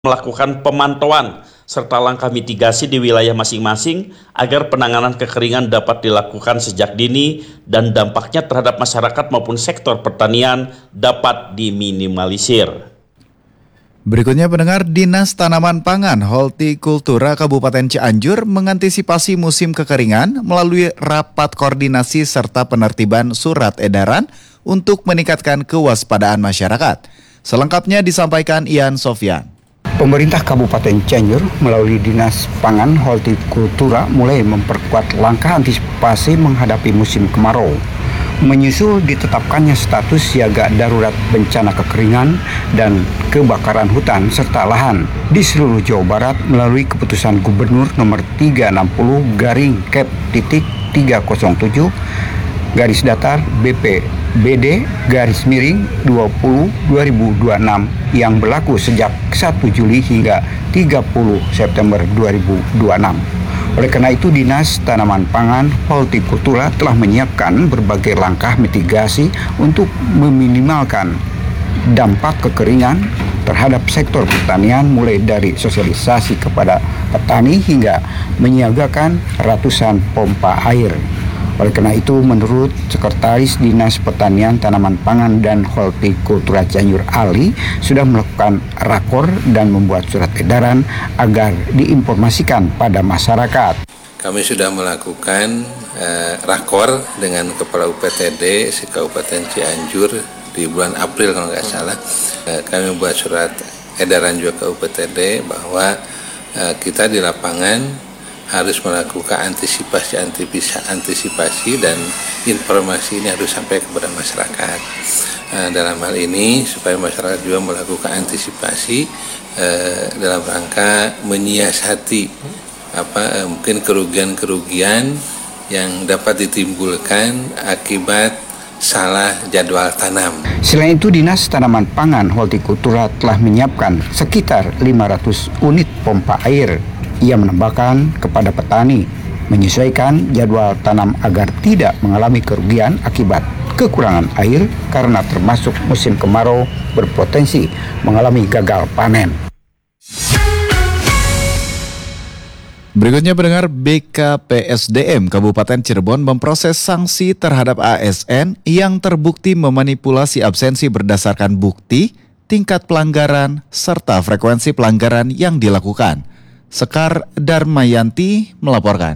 melakukan pemantauan serta langkah mitigasi di wilayah masing-masing agar penanganan kekeringan dapat dilakukan sejak dini dan dampaknya terhadap masyarakat maupun sektor pertanian dapat diminimalisir. Berikutnya pendengar, Dinas Tanaman Pangan Hortikultura Kabupaten Cianjur mengantisipasi musim kekeringan melalui rapat koordinasi serta penertiban surat edaran untuk meningkatkan kewaspadaan masyarakat. Selengkapnya disampaikan Ian Sofyan. Pemerintah Kabupaten Cianjur melalui Dinas Pangan Hortikultura mulai memperkuat langkah antisipasi menghadapi musim kemarau. Menyusul ditetapkannya status siaga darurat bencana kekeringan dan kebakaran hutan serta lahan di seluruh Jawa Barat melalui keputusan Gubernur nomor 360/Kep.307 garis datar BPBD garis miring 20/2026 yang berlaku sejak 1 Juli hingga 30 September 2026. Oleh karena itu, Dinas Tanaman Pangan Hortikultura telah menyiapkan berbagai langkah mitigasi untuk meminimalkan dampak kekeringan terhadap sektor pertanian, mulai dari sosialisasi kepada petani hingga menyiagakan ratusan pompa air. Oleh karena itu, menurut Sekretaris Dinas Pertanian, Tanaman Pangan, dan Hortikultura Cianjur Ali sudah melakukan rakor dan membuat surat edaran agar diinformasikan pada masyarakat. Kami sudah melakukan rakor dengan Kepala UPTD Kabupaten Cianjur di bulan April kalau nggak salah. Kami membuat surat edaran juga ke UPTD bahwa kita di lapangan harus melakukan antisipasi dan informasi ini harus sampai kepada masyarakat. Dalam hal ini supaya masyarakat juga melakukan antisipasi dalam rangka menyiasati mungkin kerugian-kerugian yang dapat ditimbulkan akibat salah jadwal tanam. Selain itu, Dinas Tanaman Pangan Hortikultura telah menyiapkan sekitar 500 unit pompa air. Ia menambahkan kepada petani menyesuaikan jadwal tanam agar tidak mengalami kerugian akibat kekurangan air karena termasuk musim kemarau berpotensi mengalami gagal panen. Berikutnya pendengar, BKPSDM Kabupaten Cirebon memproses sanksi terhadap ASN yang terbukti memanipulasi absensi berdasarkan bukti, tingkat pelanggaran, serta frekuensi pelanggaran yang dilakukan. Sekar Darmayanti melaporkan.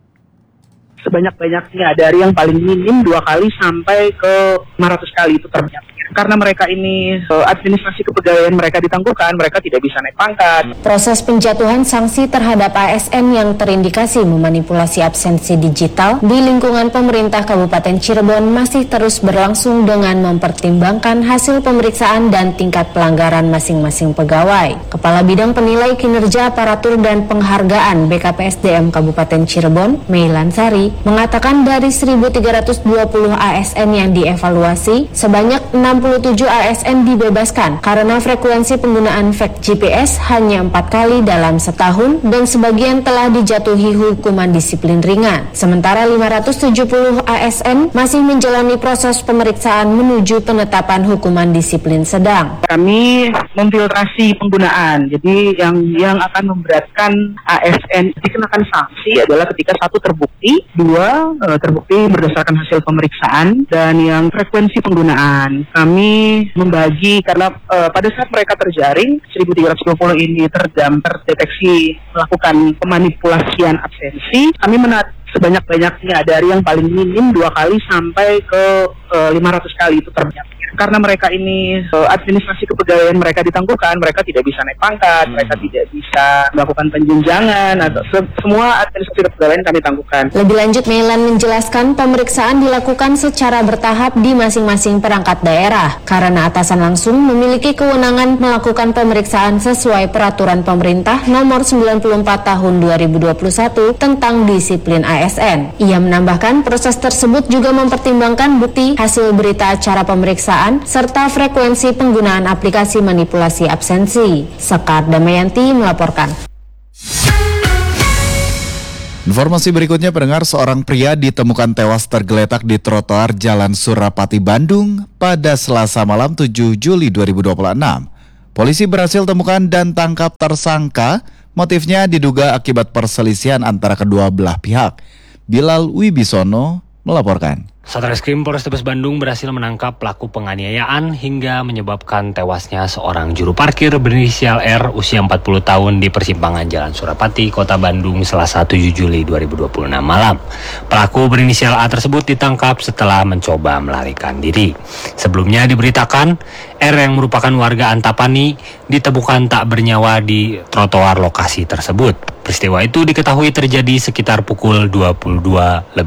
Sebanyak-banyaknya dari yang paling minim 2 kali sampai ke 500 kali itu terbanyak. Karena mereka ini administrasi kepegawaian mereka ditangguhkan, mereka tidak bisa naik pangkat. Proses penjatuhan sanksi terhadap ASN yang terindikasi memanipulasi absensi digital di lingkungan pemerintah Kabupaten Cirebon masih terus berlangsung dengan mempertimbangkan hasil pemeriksaan dan tingkat pelanggaran masing-masing pegawai. Kepala Bidang Penilai Kinerja Aparatur dan Penghargaan BKPSDM Kabupaten Cirebon, Meilan Sari, mengatakan dari 1.320 ASN yang dievaluasi, sebanyak 67 ASN dibebaskan karena frekuensi penggunaan fake GPS hanya 4 kali dalam setahun dan sebagian telah dijatuhi hukuman disiplin ringan. Sementara 570 ASN masih menjalani proses pemeriksaan menuju penetapan hukuman disiplin sedang. Kami memfiltrasi penggunaan, jadi yang akan memberatkan ASN dikenakan sanksi adalah ketika 1 terbukti, 2 terbukti berdasarkan hasil pemeriksaan, dan yang frekuensi penggunaan. Kami membagi karena pada saat mereka terjaring 1.320 ini terdeteksi melakukan pemanipulasian absensi, kami sebanyak-banyaknya dari yang paling minim 2 kali sampai ke 500 kali itu terbanyak. Karena mereka ini administrasi kepegawaian mereka ditangguhkan, mereka tidak bisa naik pangkat, mereka tidak bisa melakukan penjenjangan, atau semua administrasi kepegawaian kami tangguhkan. Lebih lanjut, Meilan menjelaskan pemeriksaan dilakukan secara bertahap di masing-masing perangkat daerah, karena atasan langsung memiliki kewenangan melakukan pemeriksaan sesuai peraturan pemerintah nomor 94 tahun 2021 tentang disiplin ASN. Ia menambahkan proses tersebut juga mempertimbangkan bukti, hasil berita acara pemeriksaan, serta frekuensi penggunaan aplikasi manipulasi absensi. Sekar Damayanti melaporkan. Informasi berikutnya pendengar, seorang pria ditemukan tewas tergeletak di trotoar Jalan Surapati, Bandung pada Selasa malam 7 Juli 2026. Polisi berhasil temukan dan tangkap tersangka. Motifnya diduga akibat perselisihan antara kedua belah pihak. Bilal Wibisono melaporkan. Satreskrim Polrestabes Bandung berhasil menangkap pelaku penganiayaan hingga menyebabkan tewasnya seorang juru parkir berinisial R usia 40 tahun di persimpangan Jalan Surapati, Kota Bandung, Selasa 7 Juli 2026 malam. Pelaku berinisial A tersebut ditangkap setelah mencoba melarikan diri. Sebelumnya diberitakan, R yang merupakan warga Antapani ditemukan tak bernyawa di trotoar lokasi tersebut. Peristiwa itu diketahui terjadi sekitar pukul 22.15.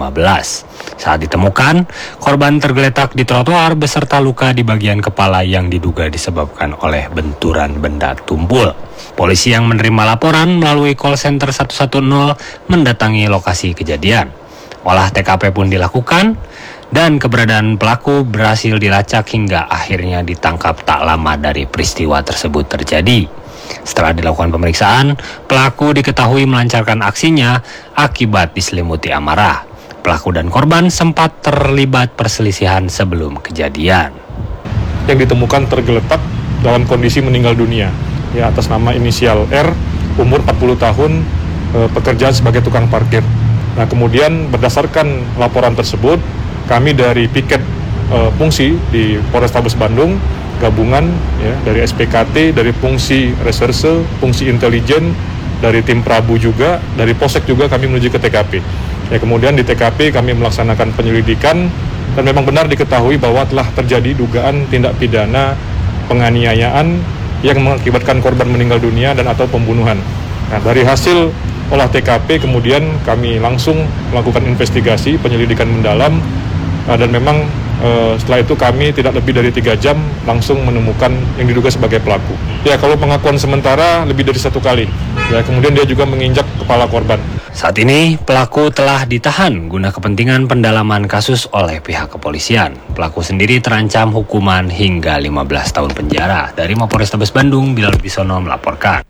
Saat ditemukan, korban tergeletak di trotoar beserta luka di bagian kepala yang diduga disebabkan oleh benturan benda tumpul. Polisi yang menerima laporan melalui call center 110 mendatangi lokasi kejadian. Olah TKP pun dilakukan dan keberadaan pelaku berhasil dilacak hingga akhirnya ditangkap tak lama dari peristiwa tersebut terjadi. Setelah dilakukan pemeriksaan, pelaku diketahui melancarkan aksinya akibat diselimuti amarah. Pelaku dan korban sempat terlibat perselisihan sebelum kejadian. Yang ditemukan tergeletak dalam kondisi meninggal dunia, ya, atas nama inisial R, umur 40 tahun, pekerjaan sebagai tukang parkir. Nah, kemudian berdasarkan laporan tersebut, kami dari piket fungsi di Polrestabes Bandung, gabungan ya, dari SPKT, dari fungsi reserse, fungsi intelijen, dari tim Prabu juga, dari Polsek juga kami menuju ke TKP. Ya, kemudian di TKP kami melaksanakan penyelidikan dan memang benar diketahui bahwa telah terjadi dugaan tindak pidana penganiayaan yang mengakibatkan korban meninggal dunia dan atau pembunuhan. Nah, dari hasil olah TKP kemudian kami langsung melakukan investigasi, penyelidikan mendalam, dan memang setelah itu kami tidak lebih dari 3 jam langsung menemukan yang diduga sebagai pelaku. Ya, kalau pengakuan sementara lebih dari 1 kali. Ya, kemudian dia juga menginjak kepala korban. Saat ini pelaku telah ditahan guna kepentingan pendalaman kasus oleh pihak kepolisian. Pelaku sendiri terancam hukuman hingga 15 tahun penjara. Dari Mapolrestabes Bandung, Bilal Wibisono melaporkan.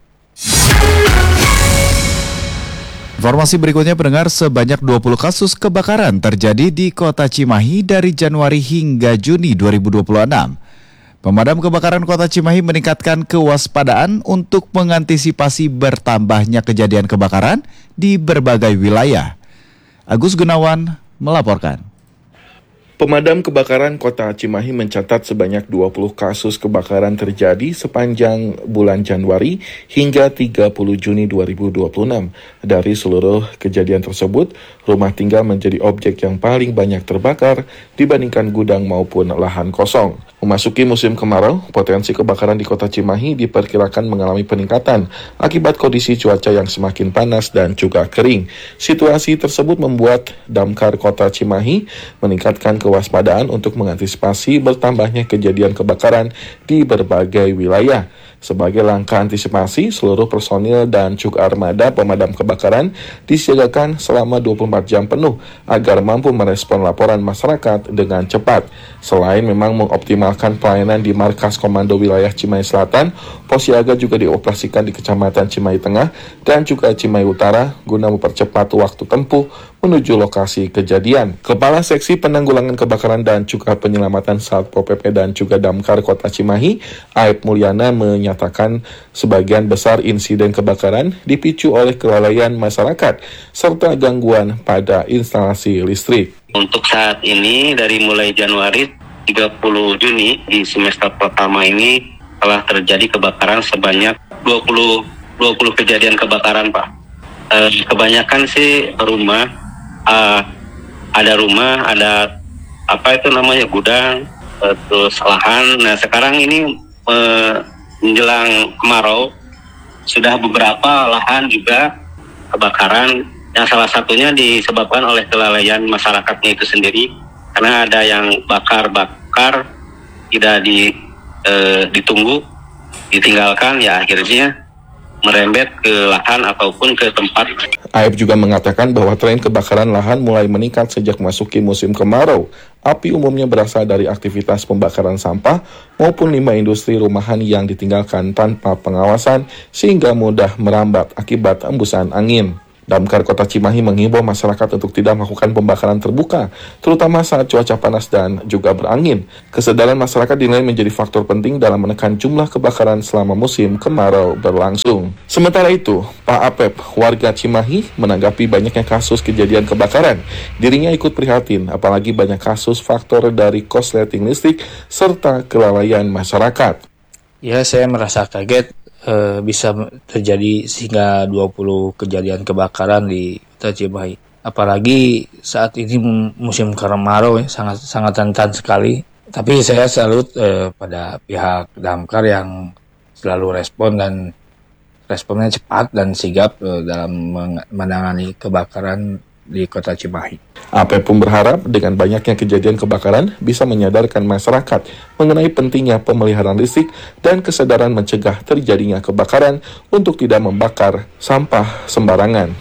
Informasi berikutnya pendengar, sebanyak 20 kasus kebakaran terjadi di Kota Cimahi dari Januari hingga Juni 2026. Pemadam kebakaran Kota Cimahi meningkatkan kewaspadaan untuk mengantisipasi bertambahnya kejadian kebakaran di berbagai wilayah. Agus Gunawan melaporkan. Pemadam kebakaran Kota Cimahi mencatat sebanyak 20 kasus kebakaran terjadi sepanjang bulan Januari hingga 30 Juni 2026. Dari seluruh kejadian tersebut, rumah tinggal menjadi objek yang paling banyak terbakar dibandingkan gudang maupun lahan kosong. Memasuki musim kemarau, potensi kebakaran di Kota Cimahi diperkirakan mengalami peningkatan akibat kondisi cuaca yang semakin panas dan juga kering. Situasi tersebut membuat Damkar Kota Cimahi meningkatkan kewaspadaan untuk mengantisipasi bertambahnya kejadian kebakaran di berbagai wilayah. Sebagai langkah antisipasi, seluruh personil dan juga armada pemadam kebakaran disiagakan selama 24 jam penuh agar mampu merespon laporan masyarakat dengan cepat. Selain memang mengoptimalkan pelayanan di markas komando wilayah Cimahi Selatan, pos siaga juga dioperasikan di Kecamatan Cimahi Tengah dan juga Cimahi Utara guna mempercepat waktu tempuh menuju lokasi kejadian. Kepala Seksi Penanggulangan Kebakaran dan juga Penyelamatan Satpol PP dan juga Damkar Kota Cimahi, Aib Mulyana, menyatakan sebagian besar insiden kebakaran dipicu oleh kelalaian masyarakat serta gangguan pada instalasi listrik. Untuk saat ini dari mulai Januari 30 Juni di semester pertama ini telah terjadi kebakaran sebanyak 20 kejadian kebakaran, Pak. Kebanyakan sih rumah, ada rumah, ada gudang, terus lahan. Nah, sekarang ini menjelang kemarau sudah beberapa lahan juga kebakaran, yang salah satunya disebabkan oleh kelalaian masyarakatnya itu sendiri, karena ada yang bakar tidak ditunggu, ditinggalkan, ya akhirnya merembet ke lahan ataupun ke tempat. Aib juga mengatakan bahwa tren kebakaran lahan mulai meningkat sejak masuki musim kemarau. Api umumnya berasal dari aktivitas pembakaran sampah maupun limbah industri rumahan yang ditinggalkan tanpa pengawasan sehingga mudah merambat akibat embusan angin. Damkar Kota Cimahi menghimbau masyarakat untuk tidak melakukan pembakaran terbuka, terutama saat cuaca panas dan juga berangin. Kesadaran masyarakat dinilai menjadi faktor penting dalam menekan jumlah kebakaran selama musim kemarau berlangsung. Sementara itu, Pak Apep, warga Cimahi, menanggapi banyaknya kasus kejadian kebakaran. Dirinya ikut prihatin, apalagi banyak kasus faktor dari korsleting listrik serta kelalaian masyarakat. Ya, saya merasa kaget. Bisa terjadi hingga 20 kejadian kebakaran di Kota Cimahi. Apalagi saat ini musim kemarau ya, sangat rentan sekali. Tapi saya salut pada pihak damkar yang selalu respon dan responnya cepat dan sigap dalam menangani kebakaran di Kota Cimahi. Apep pun berharap dengan banyaknya kejadian kebakaran bisa menyadarkan masyarakat mengenai pentingnya pemeliharaan listrik dan kesadaran mencegah terjadinya kebakaran untuk tidak membakar sampah sembarangan.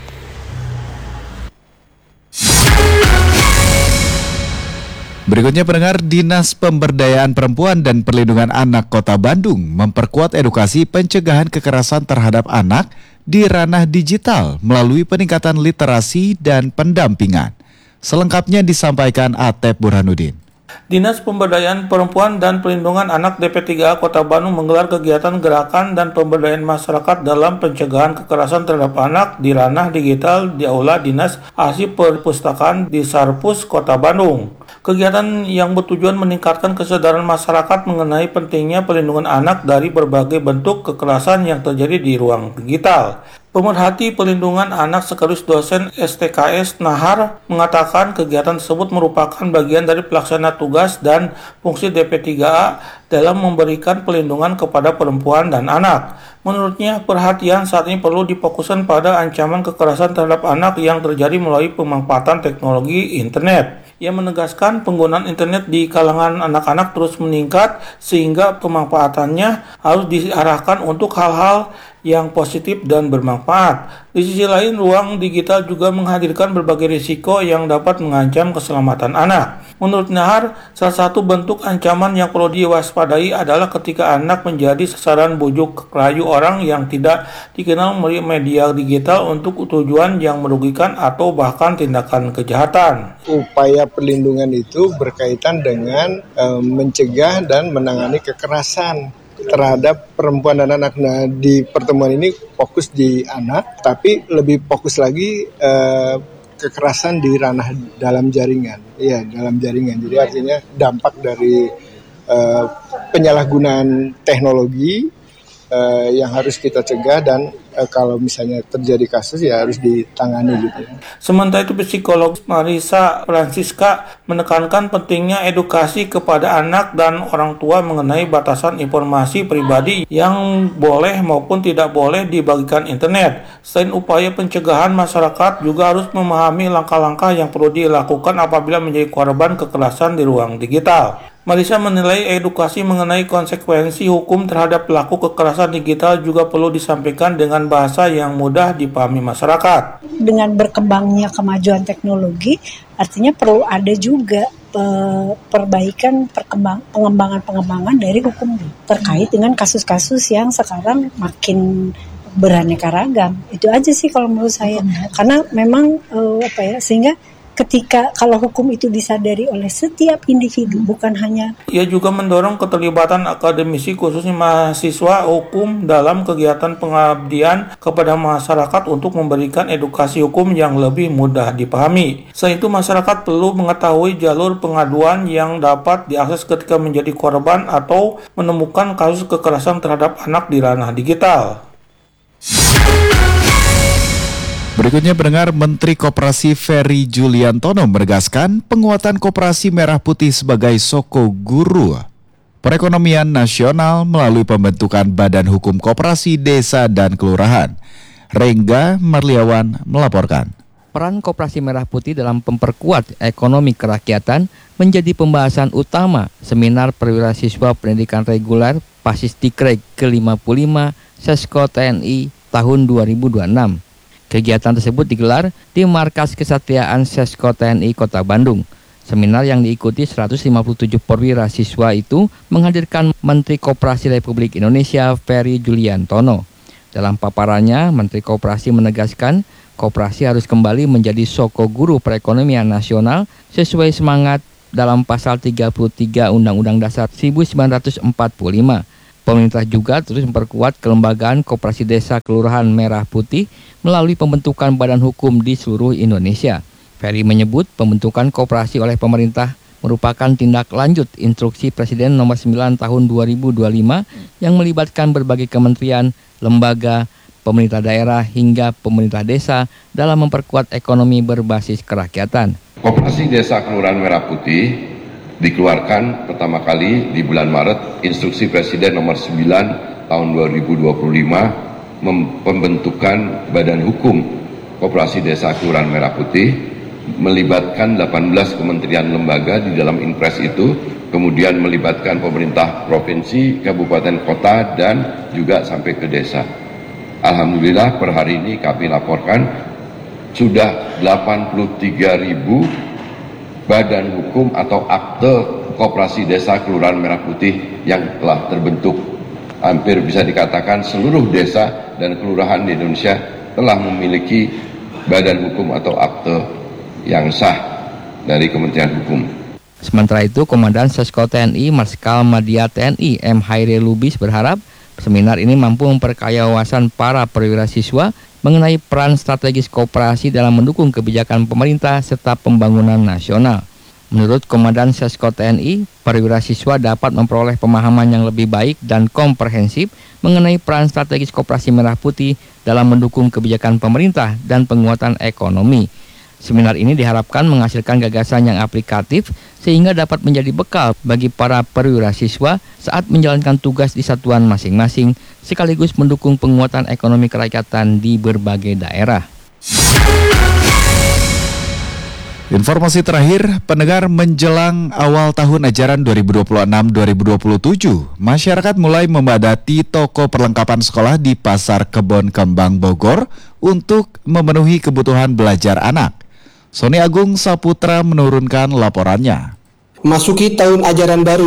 Berikutnya pendengar, Dinas Pemberdayaan Perempuan dan Perlindungan Anak Kota Bandung memperkuat edukasi pencegahan kekerasan terhadap anak di ranah digital melalui peningkatan literasi dan pendampingan. Selengkapnya disampaikan Atep Burhanuddin. Dinas Pemberdayaan Perempuan dan Perlindungan Anak DP3A Kota Bandung menggelar kegiatan gerakan dan pemberdayaan masyarakat dalam pencegahan kekerasan terhadap anak di ranah digital di Aula Dinas Arsip Perpustakaan di Sarpus Kota Bandung. Kegiatan yang bertujuan meningkatkan kesadaran masyarakat mengenai pentingnya perlindungan anak dari berbagai bentuk kekerasan yang terjadi di ruang digital. Pemerhati Perlindungan Anak sekaligus dosen STKS Nahar mengatakan kegiatan tersebut merupakan bagian dari pelaksana tugas dan fungsi DP3A dalam memberikan perlindungan kepada perempuan dan anak. Menurutnya, perhatian saat ini perlu difokuskan pada ancaman kekerasan terhadap anak yang terjadi melalui pemanfaatan teknologi internet. Ia menegaskan penggunaan internet di kalangan anak-anak terus meningkat sehingga pemanfaatannya harus diarahkan untuk hal-hal yang positif dan bermanfaat. Di sisi lain, ruang digital juga menghadirkan berbagai risiko yang dapat mengancam keselamatan anak. Menurut Nahar, salah satu bentuk ancaman yang perlu diwaspadai adalah ketika anak menjadi sasaran bujuk rayu orang yang tidak dikenal melalui media digital untuk tujuan yang merugikan atau bahkan tindakan kejahatan. Upaya perlindungan itu berkaitan dengan mencegah dan menangani kekerasan terhadap perempuan dan anak. Nah, di pertemuan ini fokus di anak, tapi lebih fokus lagi kekerasan di ranah dalam jaringan. Iya, dalam jaringan. Jadi artinya dampak dari penyalahgunaan teknologi yang harus kita cegah dan kalau misalnya terjadi kasus ya harus ditangani gitu. Sementara itu psikolog Marisa Francisca menekankan pentingnya edukasi kepada anak dan orang tua mengenai batasan informasi pribadi yang boleh maupun tidak boleh dibagikan internet. Selain upaya pencegahan, masyarakat juga harus memahami langkah-langkah yang perlu dilakukan apabila menjadi korban kekerasan di ruang digital. Marisa menilai edukasi mengenai konsekuensi hukum terhadap pelaku kekerasan digital juga perlu disampaikan dengan bahasa yang mudah dipahami masyarakat. Dengan berkembangnya kemajuan teknologi, artinya perlu ada juga perbaikan pengembangan dari hukum terkait dengan kasus-kasus yang sekarang makin beraneka ragam. Itu aja sih kalau menurut saya. Karena memang sehingga ketika kalau hukum itu disadari oleh setiap individu, bukan hanya. Ia juga mendorong keterlibatan akademisi khususnya mahasiswa hukum dalam kegiatan pengabdian kepada masyarakat untuk memberikan edukasi hukum yang lebih mudah dipahami. Selain itu, masyarakat perlu mengetahui jalur pengaduan yang dapat diakses ketika menjadi korban atau menemukan kasus kekerasan terhadap anak di ranah digital. Berikutnya pendengar, Menteri Koperasi Ferry Juliantono menegaskan penguatan koperasi merah putih sebagai soko guru perekonomian nasional melalui pembentukan Badan Hukum Koperasi Desa dan Kelurahan. Rengga Marliawan melaporkan. Peran Koperasi Merah Putih dalam memperkuat ekonomi kerakyatan menjadi pembahasan utama seminar perwira siswa pendidikan reguler Pasisdikred ke-55 Sesko TNI tahun 2026. Kegiatan tersebut digelar di Markas Kesatiaan Sesko TNI Kota Bandung. Seminar yang diikuti 157 perwira siswa itu menghadirkan Menteri Koperasi Republik Indonesia Ferry Juliantono. Dalam paparannya, Menteri Koperasi menegaskan koperasi harus kembali menjadi soko guru perekonomian nasional sesuai semangat dalam pasal 33 Undang-Undang Dasar 1945. Pemerintah juga terus memperkuat kelembagaan koperasi desa Kelurahan Merah Putih melalui pembentukan badan hukum di seluruh Indonesia. Ferry menyebut pembentukan koperasi oleh pemerintah merupakan tindak lanjut instruksi Presiden nomor 9 tahun 2025 yang melibatkan berbagai kementerian, lembaga, pemerintah daerah hingga pemerintah desa dalam memperkuat ekonomi berbasis kerakyatan. Koperasi Desa Kelurahan Merah Putih dikeluarkan pertama kali di bulan Maret instruksi Presiden nomor 9 tahun 2025 pembentukan badan hukum Koperasi Desa Kelurahan Merah Putih melibatkan 18 kementerian lembaga di dalam Inpres itu, kemudian melibatkan pemerintah provinsi, kabupaten, kota, dan juga sampai ke desa. Alhamdulillah per hari ini kami laporkan sudah 83.000 badan hukum atau akte koperasi desa Kelurahan Merah Putih yang telah terbentuk. Hampir bisa dikatakan seluruh desa dan kelurahan di Indonesia telah memiliki badan hukum atau akte yang sah dari Kementerian Hukum. Sementara itu, Komandan Sesko TNI Marskal Madya TNI M. Hairil Lubis berharap seminar ini mampu memperkaya wawasan para perwira siswa mengenai peran strategis koperasi dalam mendukung kebijakan pemerintah serta pembangunan nasional. Menurut Komandan Sesko TNI, perwira siswa dapat memperoleh pemahaman yang lebih baik dan komprehensif mengenai peran strategis Koperasi Merah Putih dalam mendukung kebijakan pemerintah dan penguatan ekonomi. Seminar ini diharapkan menghasilkan gagasan yang aplikatif sehingga dapat menjadi bekal bagi para perwira siswa saat menjalankan tugas di satuan masing-masing sekaligus mendukung penguatan ekonomi kerakyatan di berbagai daerah. Informasi terakhir, pendengar, menjelang awal tahun ajaran 2026-2027, masyarakat mulai memadati toko perlengkapan sekolah di Pasar Kebon Kembang Bogor untuk memenuhi kebutuhan belajar anak. Sony Agung Saputra menurunkan laporannya. Masuki tahun ajaran baru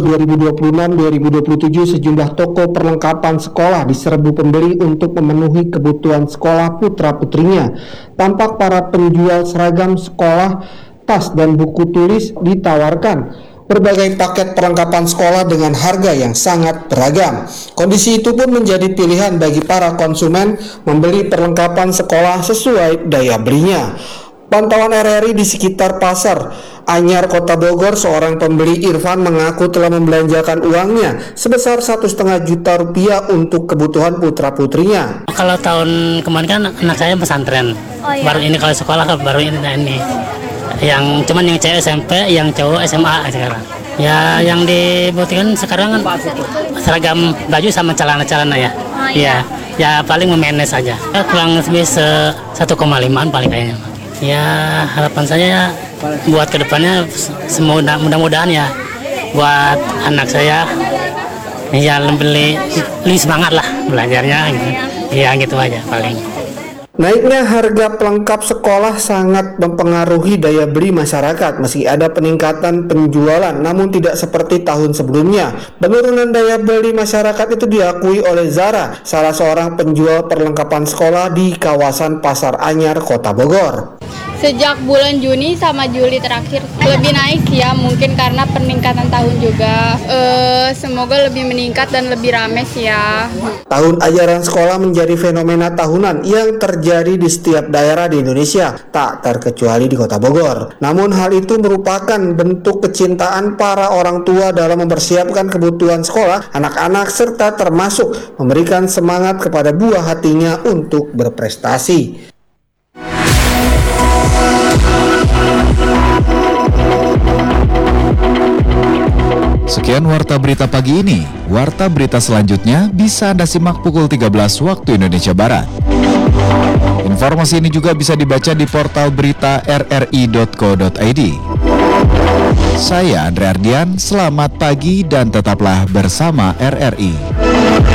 2026-2027, sejumlah toko perlengkapan sekolah diserbu pembeli untuk memenuhi kebutuhan sekolah putra-putrinya. Tampak para penjual seragam sekolah, tas dan buku tulis ditawarkan berbagai paket perlengkapan sekolah dengan harga yang sangat beragam. Kondisi itu pun menjadi pilihan bagi para konsumen membeli perlengkapan sekolah sesuai daya belinya. Pantauan RRI di sekitar Pasar Anyar Kota Bogor, seorang pembeli Irfan mengaku telah membelanjakan uangnya sebesar 1,5 juta rupiah untuk kebutuhan putra-putrinya. Kalau tahun kemarin kan anak saya pesantren, baru ini kalau sekolah baru ini. Yang cuman yang cewek SMP, yang cowok SMA sekarang. Ya yang dibutuhkan sekarang kan seragam baju sama celana-celana ya. Ya paling memanage saja. Kurang lebih 1,5 paling kayaknya. Ya harapan saya buat kedepannya mudah-mudahan ya buat anak saya ya lebih semangat lah belajarnya gitu. Ya gitu aja paling. Naiknya harga pelengkap sekolah sangat mempengaruhi daya beli masyarakat. Meski ada peningkatan penjualan, namun tidak seperti tahun sebelumnya. Penurunan daya beli masyarakat itu diakui oleh Zara, salah seorang penjual perlengkapan sekolah di kawasan Pasar Anyar, Kota Bogor. Sejak bulan Juni sama Juli terakhir lebih naik ya, mungkin karena peningkatan tahun juga. Semoga lebih meningkat dan lebih ramai sih ya. Tahun ajaran sekolah menjadi fenomena tahunan yang terjadi di setiap daerah di Indonesia, tak terkecuali di Kota Bogor. Namun hal itu merupakan bentuk kecintaan para orang tua dalam mempersiapkan kebutuhan sekolah anak-anak serta termasuk memberikan semangat kepada buah hatinya untuk berprestasi. Sekian Warta Berita pagi ini. Warta Berita selanjutnya bisa Anda simak pukul 13 waktu Indonesia Barat. Informasi ini juga bisa dibaca di portal berita rri.co.id. Saya Andre Ardian, selamat pagi dan tetaplah bersama RRI.